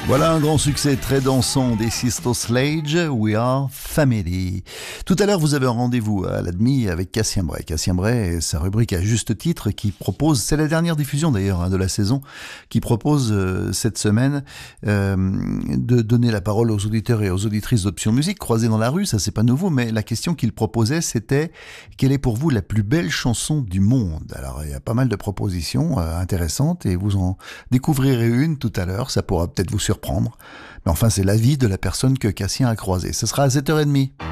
Voilà un grand succès très dansant des Sister Sledge, We Are Family. Tout à l'heure, vous avez un rendez-vous à la demi avec Cassien Bray. Cassien Bray et sa rubrique à juste titre qui propose, c'est la dernière diffusion d'ailleurs de la saison, qui propose cette semaine de donner la parole aux auditeurs et aux auditrices d'Option Musique croisés dans la rue. Ça, c'est pas nouveau, mais la question qu'il proposait, c'était quelle est pour vous la plus belle chanson du monde? Alors, il y a pas mal de propositions intéressantes et vous en découvrirez une tout à l'heure. Ça pourra peut-être vous surprendre. Mais enfin, c'est l'avis de la personne que Cassien a croisée. Ce sera à 7h30.